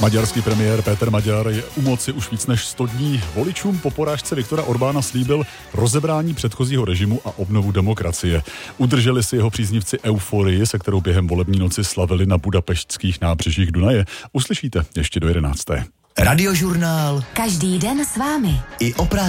Maďarský premiér Péter Maďar je u moci už víc než 100 dní. Voličům po porážce Viktora Orbána slíbil rozebrání předchozího režimu a obnovu demokracie. Udrželi si jeho příznivci euforii, se kterou během volební noci slavili na budapeštských nábřežích Dunaje. Uslyšíte ještě do 11. Radiožurnál. Každý den s vámi. I o práci.